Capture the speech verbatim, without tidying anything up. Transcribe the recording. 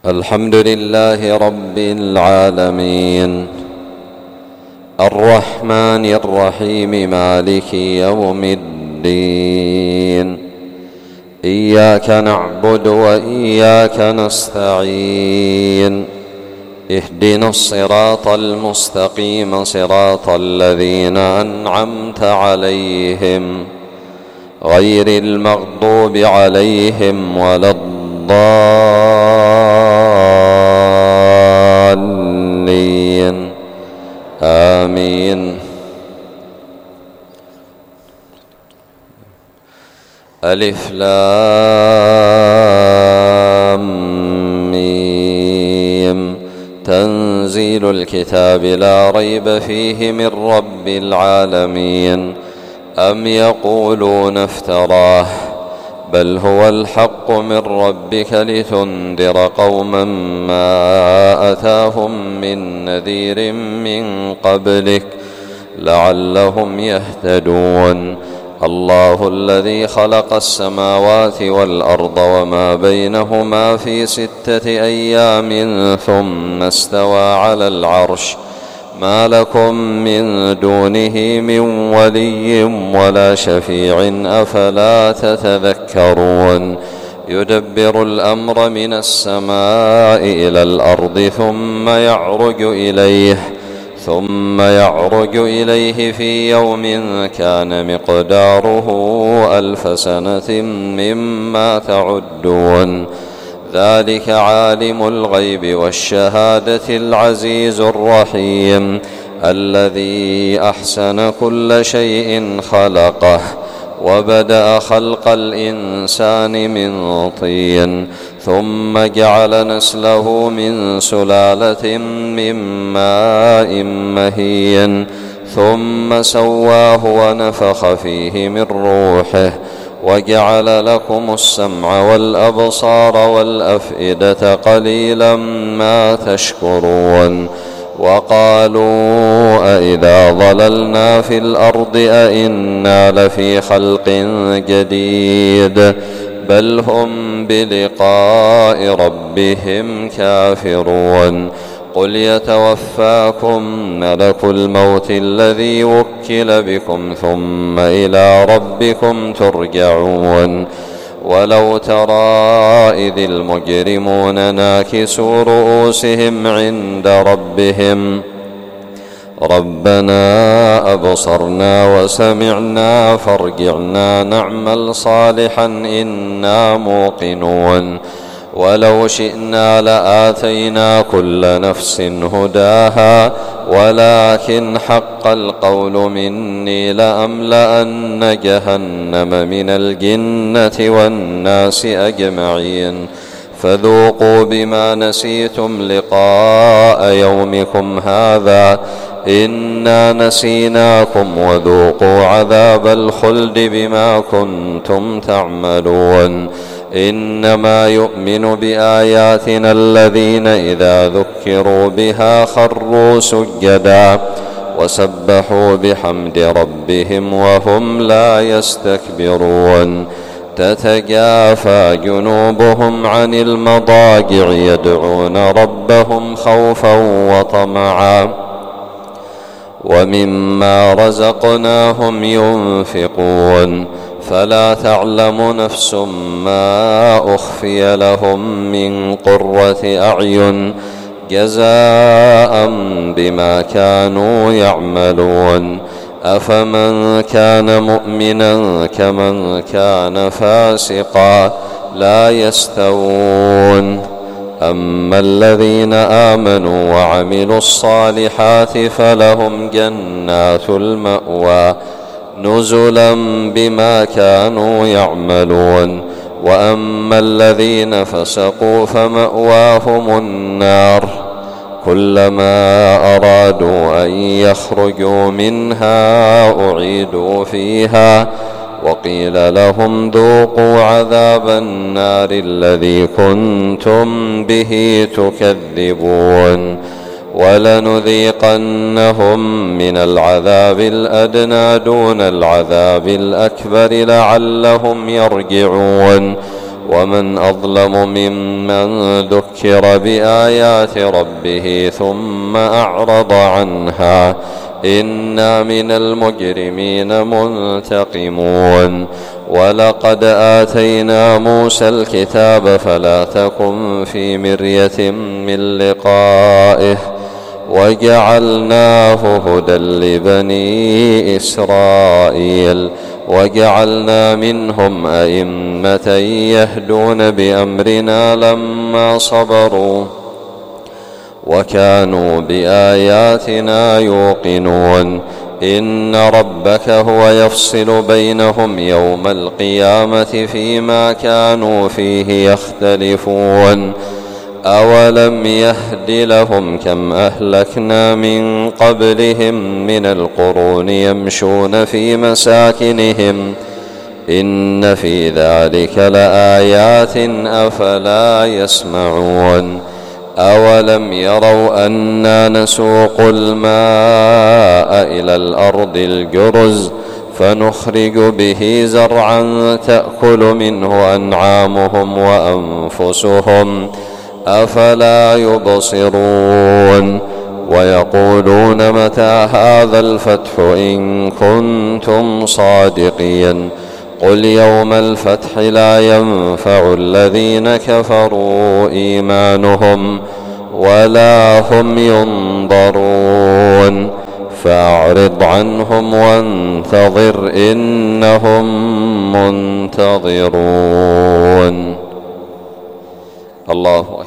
الحمد لله رب العالمين الرحمن الرحيم مالك يوم الدين إياك نعبد وإياك نستعين اهدنا الصراط المستقيم صراط الذين أنعمت عليهم غير المغضوب عليهم ولا الضالين آمين. ألف لام ميم تنزيل الكتاب لا ريب فيه من رب العالمين. أم يقولون افتراه بل هو الحق من ربك لتنذر قوما ما أتاهم من نذير من قبلك لعلهم يهتدون. الله الذي خلق السماوات والأرض وما بينهما في ستة أيام ثم استوى على العرش ما لكم من دونه من ولي ولا شفيع أفلا تتذكرون. يدبر الأمر من السماء إلى الأرض ثم يعرج إليه ثم يعرج إليه في يوم كان مقداره ألف سنة مما تعدون. ذلك عالم الغيب والشهادة العزيز الرحيم الذي أحسن كل شيء خلقه وبدأ خلق الإنسان من طين ثم جعل نسله من سلالة من ماء مهين ثم سواه ونفخ فيه من روحه وجعل لكم السمع والأبصار والأفئدة قليلا ما تشكرون. وقالوا أإذا ضللنا في الأرض أإنا لفي خلق جديد بل هم بلقاء ربهم كافرون. قل يتوفاكم ملك الموت الذي وكل بكم ثم إلى ربكم ترجعون. ولو ترى إذ المجرمون ناكسوا رؤوسهم عند ربهم ربنا أبصرنا وسمعنا فارجعنا نعمل صالحا إنا موقنون. ولو شئنا لآتينا كل نفس هداها ولكن حق القول مني لأملأن جهنم من الجنة والناس أجمعين. فذوقوا بما نسيتم لقاء يومكم هذا إنا نسيناكم وذوقوا عذاب الخلد بما كنتم تعملون. إنما يؤمن بآياتنا الذين إذا ذكروا بها خروا سجدا وسبحوا بحمد ربهم وهم لا يستكبرون. تتجافى جنوبهم عن المضاجع يدعون ربهم خوفا وطمعا ومما رزقناهم ينفقون. فلا تعلم نفس ما أخفي لهم من قرة أعين جزاء بما كانوا يعملون. أفمن كان مؤمنا كمن كان فاسقا لا يستوون. أما الذين آمنوا وعملوا الصالحات فلهم جنات المأوى نزلا بما كانوا يعملون. وأما الذين فسقوا فمأواهم النار كلما أرادوا أن يخرجوا منها أعيدوا فيها وقيل لهم ذوقوا عذاب النار الذي كنتم به تكذبون. ولنذيقنهم من العذاب الأدنى دون العذاب الأكبر لعلهم يرجعون. ومن أظلم ممن ذكر بآيات ربه ثم أعرض عنها إنا من المجرمين منتقمون. ولقد آتينا موسى الكتاب فلا تكن في مرية من لقائه وجعلناه هدى لبني إسرائيل وجعلنا منهم أئمة يهدون بأمرنا لما صبروا وكانوا بآياتنا يوقنون. إن ربك هو يفصل بينهم يوم القيامة فيما كانوا فيه يختلفون. أولم يهد لهم كم أهلكنا من قبلهم من القرون يمشون في مساكنهم إن في ذلك لآيات أفلا يسمعون. أولم يروا أنا نسوق الماء إلى الأرض الجرز فنخرج به زرعا تأكل منه أنعامهم وأنفسهم أفلا يبصرون. ويقولون متى هذا الفتح إن كنتم صادقين قل يوم الفتح لا ينفع الذين كفروا إيمانهم ولا هم ينظرون فأعرض عنهم وانتظر إنهم منتظرون. الله